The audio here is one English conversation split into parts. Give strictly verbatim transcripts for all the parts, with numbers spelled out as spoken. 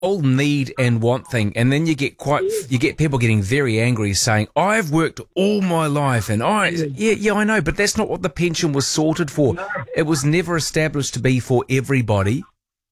whole need and want thing, and then you get quite, you get people getting very angry saying, I've worked all my life and I, yeah, yeah, I know, but that's not what the pension was sorted for. It was never established to be for everybody.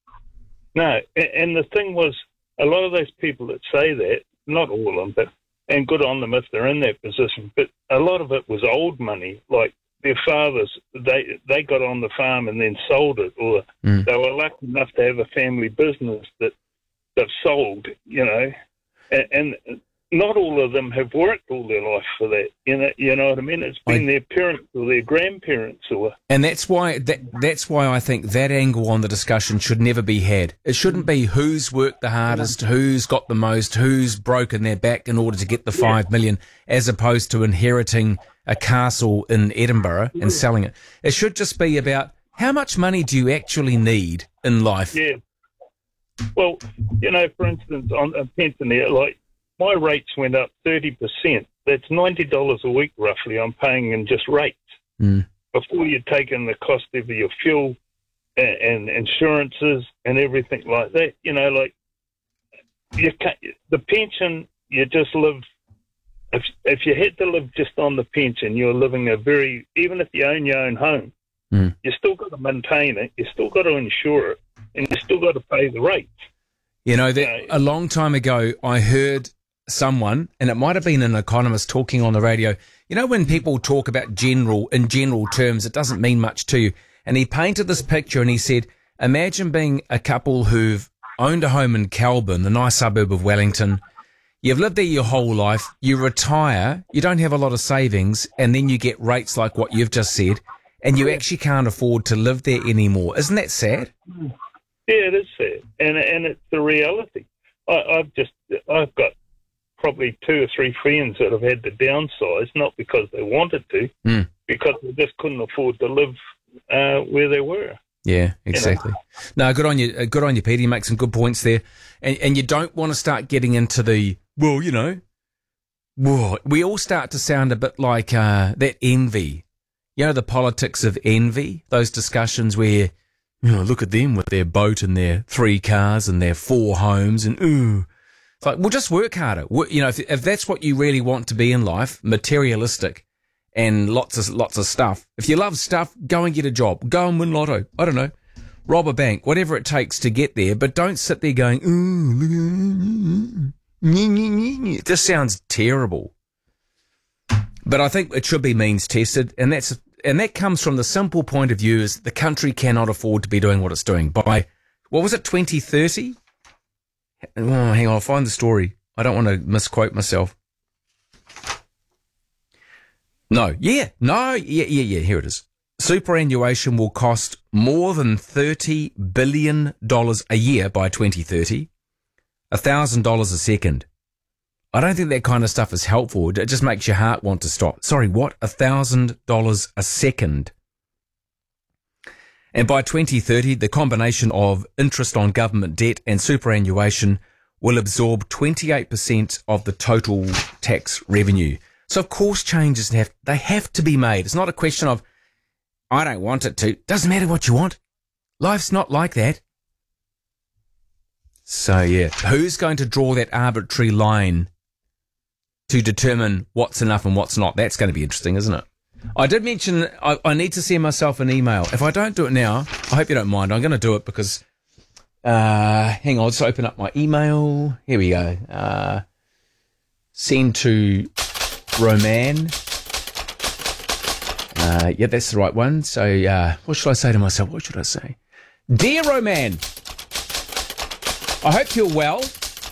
No, and the thing was, a lot of those people that say that, not all of them, but, and good on them if they're in that position, but a lot of it was old money, like their fathers, they they got on the farm and then sold it, or mm. they were lucky enough to have a family business that they've sold, you know, and, and not all of them have worked all their life for that, you know, you know what I mean? It's been I, their parents or their grandparents, or and that's why that that's why I think that angle on the discussion should never be had. It shouldn't be who's worked the hardest, who's got the most, who's broken their back in order to get the five yeah. million, as opposed to inheriting a castle in Edinburgh and selling it. It should just be about how much money do you actually need in life. Yeah. Well, you know, for instance, on a pensioner, like, my rates went up thirty percent. That's ninety dollars a week, roughly, I'm paying in just rates. Mm. Before you take in the cost of your fuel and, and insurances and everything like that. You know, like, you can't, the pension, you just live, if, if you had to live just on the pension, you're living a very, even if you own your own home, mm. you still got to maintain it, you still got to insure it, and you still got to pay the rates. You know, that a long time ago, I heard someone, and it might have been an economist talking on the radio, you know, when people talk about general, in general terms, it doesn't mean much to you. And he painted this picture and he said, imagine being a couple who've owned a home in Kelburn, the nice suburb of Wellington. You've lived there your whole life. You retire. You don't have a lot of savings. And then you get rates like what you've just said. And you actually can't afford to live there anymore. Isn't that sad? Yeah, it is sad. And, and it's the reality. I, I've just, I've got probably two or three friends that have had to downsize, not because they wanted to, mm. because they just couldn't afford to live uh, where they were. Yeah, exactly. You know? No, good on you, good on you, Peter. You make some good points there, and and you don't want to start getting into the well, you know, whoa, we all start to sound a bit like uh, that envy. You know, the politics of envy. Those discussions where, you know, look at them with their boat and their three cars and their four homes, and ooh. It's like, well, just work harder. You know, if, if that's what you really want to be in life, materialistic and lots of lots of stuff. If you love stuff, go and get a job. Go and win lotto. I don't know. Rob a bank. Whatever it takes to get there. But don't sit there going, ooh, it just sounds terrible. But I think it should be means tested. And that's and that comes from the simple point of view is the country cannot afford to be doing what it's doing by, what was it, twenty thirty? Oh, hang on, I'll find the story. I don't want to misquote myself. No, yeah, no, yeah, yeah, yeah, here it is. Superannuation will cost more than thirty billion dollars a year by twenty thirty, one thousand dollars a second. I don't think that kind of stuff is helpful. It just makes your heart want to stop. Sorry, what? one thousand dollars a second. And by twenty thirty, the combination of interest on government debt and superannuation will absorb twenty-eight percent of the total tax revenue. So, of course, changes have, they have to be made. It's not a question of, I don't want it to. Doesn't matter what you want. Life's not like that. So, yeah, who's going to draw that arbitrary line to determine what's enough and what's not? That's going to be interesting, isn't it? I did mention I, I need to send myself an email. If I don't do it now, I hope you don't mind. I'm going to do it because, uh, hang on, I'll just open up my email. Here we go. Uh, send to Roman. Uh, yeah, that's the right one. So, uh, what should I say to myself? What should I say? Dear Roman, I hope you're well.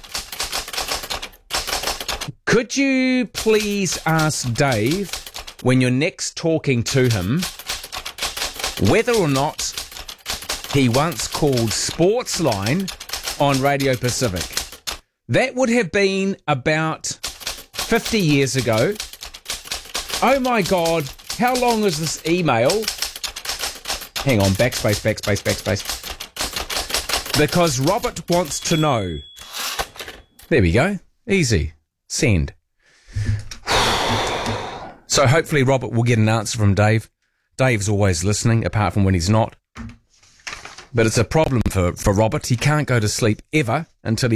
Could you please ask Dave, when you're next talking to him, whether or not he once called Sportsline on Radio Pacific? That would have been about fifty years ago. Oh my God, how long is this email? Hang on, backspace, backspace, backspace. Because Robert wants to know. There we go. Easy. Send. So hopefully Robert will get an answer from Dave. Dave's always listening, apart from when he's not. But it's a problem for, for Robert. He can't go to sleep ever until he